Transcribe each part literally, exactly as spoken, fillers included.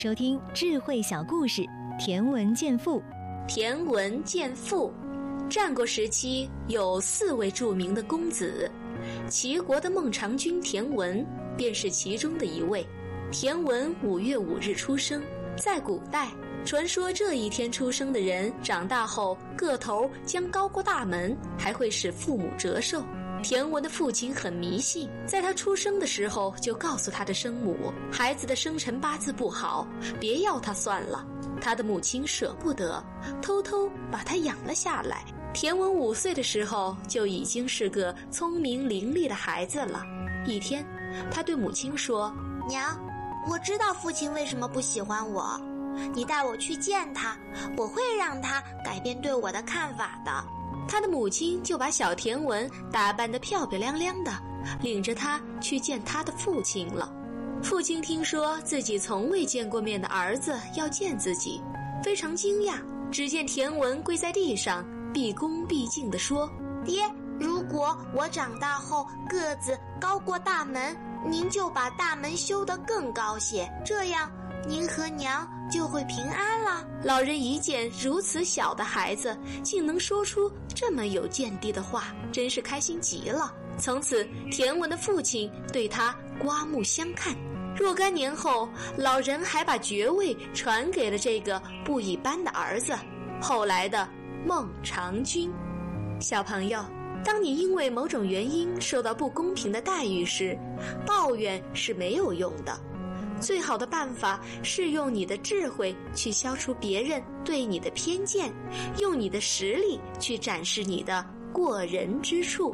收听智慧小故事《田文健父》。 田文健父，战国时期有四位著名的公子，齐国的孟尝君田文便是其中的一位。田文五月五日出生，在古代传说这一天出生的人长大后个头将高过大门，还会使父母折寿。田文的父亲很迷信，在他出生的时候就告诉他的生母，孩子的生辰八字不好，别要他算了。他的母亲舍不得，偷偷把他养了下来。田文五岁的时候就已经是个聪明伶俐的孩子了。一天，他对母亲说： 娘，我知道父亲为什么不喜欢我，你带我去见他，我会让他改变对我的看法的。 他的母亲就把小田文打扮得漂漂亮亮的，领着他去见他的父亲了。父亲听说自己从未见过面的儿子要见自己，非常惊讶。只见田文跪在地上，毕恭毕敬地说： 爹，如果我长大后个子高过大门，您就把大门修得更高些，这样您和娘就会平安了。 老人一见如此小的孩子竟能说出这么有见地的话，真是开心极了。从此田文的父亲对他刮目相看。若干年后，老人还把爵位传给了这个不一般的儿子，后来的孟尝君。小朋友，当你因为某种原因受到不公平的待遇时，抱怨是没有用的。最好的办法是用你的智慧去消除别人对你的偏见，用你的实力去展示你的过人之处。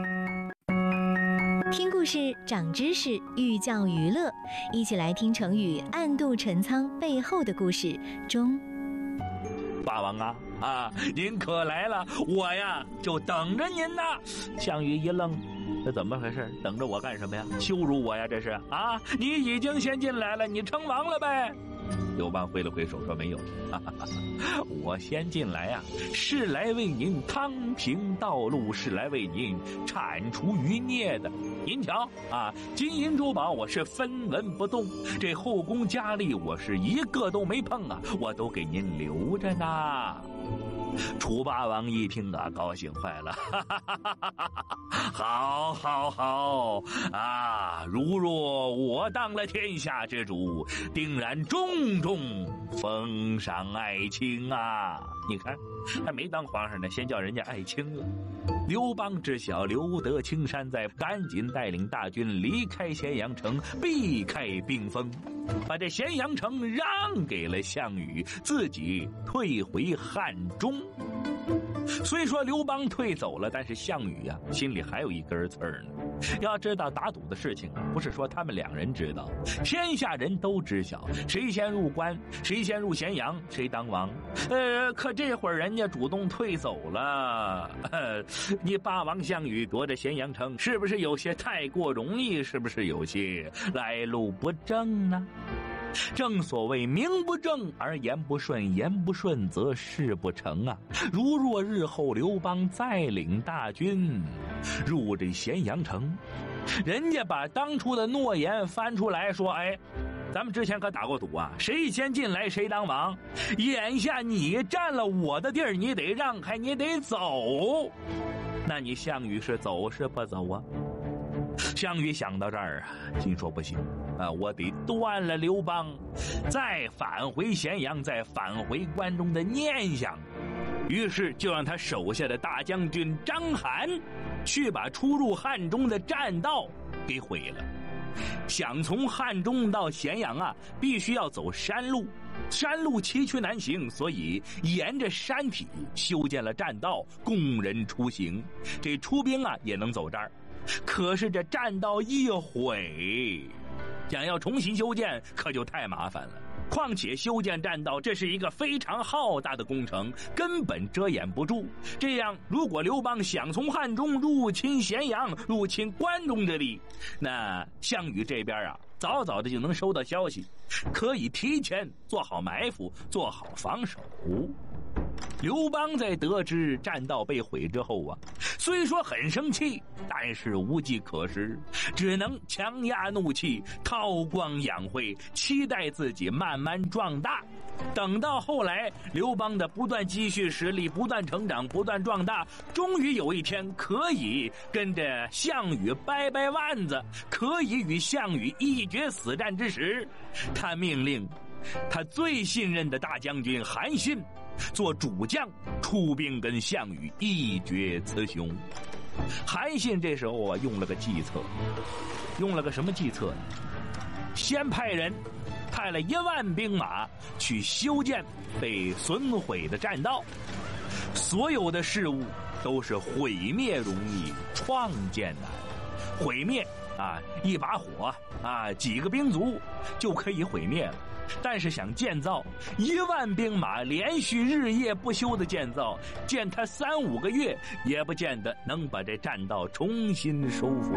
听故事长知识，寓教于乐，一起来听成语暗度陈仓背后的故事中。 大王啊啊，您可来了，我呀就等着您呢。项羽一愣，这怎么回事？等着我干什么呀？羞辱我呀？这是啊！你已经先进来了，你称王了呗？刘邦挥了挥手说：“没有，哈哈哈，我先进来呀、啊，是来为您趟平道路，是来为您铲除余孽的。您瞧啊，金银珠宝我是分文不动，这后宫佳丽我是一个都没碰啊，我都给您留着呢。”楚霸王一听啊，高兴坏了，哈哈哈哈哈哈！好，好，好啊！如若我当了天下之主，定然重重封赏爱卿啊！你看，还没当皇上呢，先叫人家爱卿了。刘邦知晓留得青山在，赶紧带领大军离开咸阳城，避开冰封，把这咸阳城让给了项羽，自己退回汉中。虽说刘邦退走了，但是项羽啊，心里还有一根刺儿呢。要知道打赌的事情啊，不是说他们两人知道，天下人都知晓，谁先入关，谁先入咸阳，谁当王。呃，可这会儿人家主动退走了，呃，你霸王项羽夺着咸阳城，是不是有些太过容易？是不是有些来路不正呢？正所谓名不正而言不顺，言不顺则事不成啊！如若日后刘邦再领大军入这咸阳城，人家把当初的诺言翻出来说，哎，咱们之前可打过赌啊，谁先进来谁当王。眼下你占了我的地儿，你得让开，你得走。那你项羽是走是不走啊？项羽想到这儿啊，心说不行啊，我得断了刘邦，再返回咸阳，再返回关中的念想。于是就让他手下的大将军章邯去把出入汉中的栈道给毁了。想从汉中到咸阳啊，必须要走山路，山路崎岖难行，所以沿着山体修建了栈道，供人出行。这出兵啊也能走这儿。可是这栈道一毁，想要重新修建可就太麻烦了。况且修建栈道这是一个非常浩大的工程，根本遮掩不住。这样如果刘邦想从汉中入侵咸阳，入侵关中这里，那项羽这边啊早早的就能收到消息，可以提前做好埋伏，做好防守。刘邦在得知栈道被毁之后啊， 虽说很生气，但是无计可施，只能强压怒气，韬光养晦，期待自己慢慢壮大。等到后来，刘邦的不断积蓄实力，不断成长，不断壮大，终于有一天可以跟着项羽掰掰腕子，可以与项羽一决死战之时，他命令他最信任的大将军韩信做主将，出兵跟项羽一决雌雄。韩信这时候啊，用了个计策，用了个什么计策呢？先派人派了一万兵马去修建被损毁的栈道，所有的事物都是毁灭容易，创建难。毁灭啊，一把火啊，几个兵卒就可以毁灭了。但是想建造一万兵马连续日夜不休的建造，建它三五个月也不见得能把这栈道重新收复。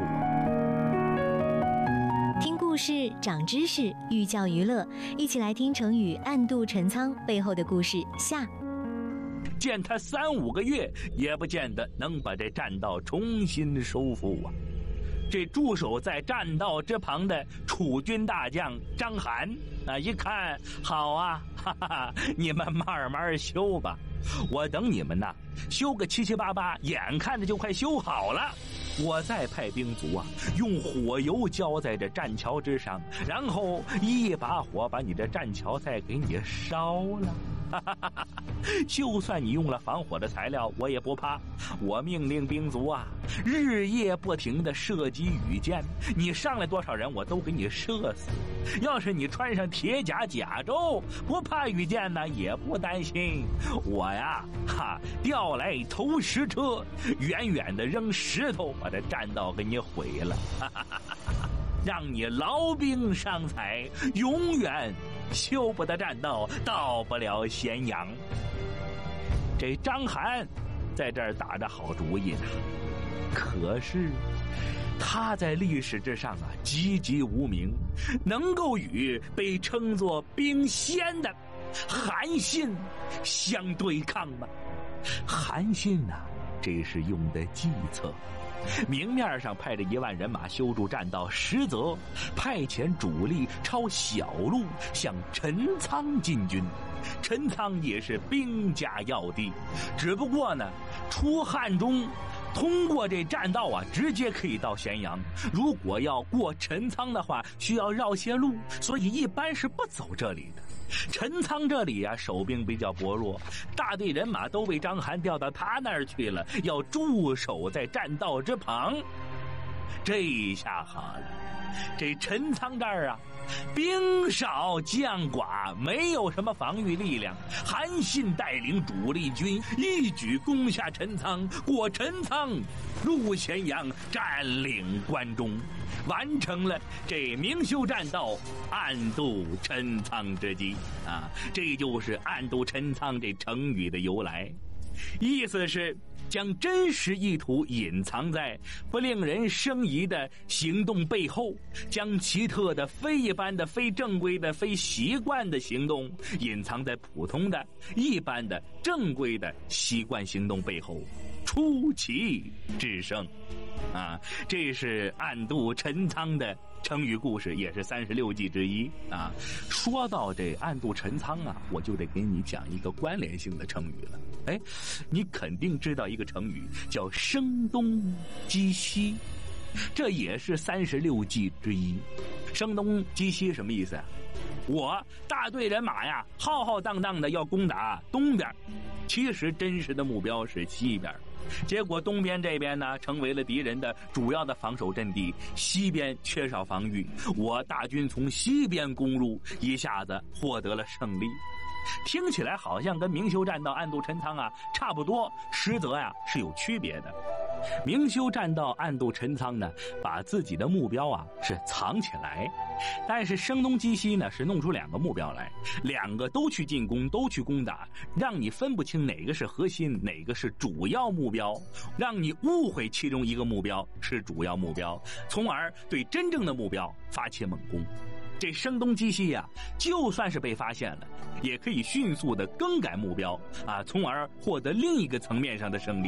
听故事长知识，寓教于乐，一起来听成语暗度陈仓背后的故事下。 建它三五个月也不见得能把这栈道重新收复啊！这驻守在栈道之旁的楚军大将章邯啊，一看好啊，哈哈，你们慢慢修吧，我等你们呐，修个七七八八，眼看着就快修好了，我再派兵卒啊，用火油浇在这栈桥之上，然后一把火把你这栈桥再给你烧了。就算你用了防火的材料，我也不怕。我命令兵卒啊，日夜不停地射击羽箭，你上来多少人，我都给你射死。要是你穿上铁甲甲胄，不怕羽箭呢，也不担心。我呀，哈，调来投石车，远远的扔石头，把这栈道给你毁了。让你劳兵伤财，永远修不得栈道，到不了咸阳。这章邯在这儿打着好主意呢，可是他在历史之上啊籍籍无名，能够与被称作兵仙的韩信相对抗吗？韩信啊，这是用的计策，明面上派着一万人马修筑栈道，实则派遣主力抄小路向陈仓进军。陈仓也是兵家要地，只不过呢，出汉中通过这栈道啊，直接可以到咸阳。如果要过陈仓的话，需要绕些路，所以一般是不走这里的。陈仓这里啊，守兵比较薄弱，大队人马都被章邯调到他那儿去了，要驻守在栈道之旁。这一下好了，这陈仓这儿啊，兵少将寡，没有什么防御力量。韩信带领主力军一举攻下陈仓，过陈仓，入咸阳，占领关中，完成了这明修栈道，暗度陈仓之计啊！这就是暗度陈仓这成语的由来，意思是将真实意图隐藏在不令人生疑的行动背后，将奇特的、非一般的、非正规的、非习惯的行动隐藏在普通的、一般的、正规的习惯行动背后，出奇制胜。啊，这是暗度陈仓的成语故事，也是三十六计之一啊。说到这暗度陈仓啊，我就得给你讲一个关联性的成语了。哎，你肯定知道一个成语叫声东击西，这也是三十六计之一。声东击西什么意思啊？我大队人马呀，浩浩荡荡的要攻打东边，其实真实的目标是西边。结果东边这边呢，成为了敌人的主要的防守阵地，西边缺少防御，我大军从西边攻入，一下子获得了胜利。听起来好像跟明修栈道暗度陈仓啊差不多，实则呀是有区别的。明修栈道暗度陈仓呢，把自己的目标啊是藏起来，但是声东击西呢是弄出两个目标来，两个都去进攻，都去攻打，让你分不清哪个是核心，哪个是主要目标，让你误会其中一个目标是主要目标，从而对真正的目标发起猛攻。这声东击西呀、啊，就算是被发现了，也可以迅速的更改目标啊，从而获得另一个层面上的胜利。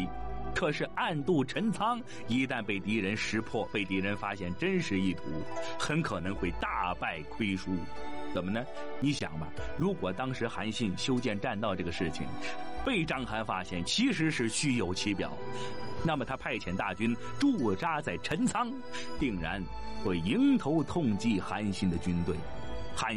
可是暗度陈仓，一旦被敌人识破，被敌人发现真实意图，很可能会大败亏输。怎么呢？你想吧，如果当时韩信修建栈道这个事情被章邯发现其实是虚有其表，那么他派遣大军驻扎在陈仓，定然会迎头痛击韩信的军队。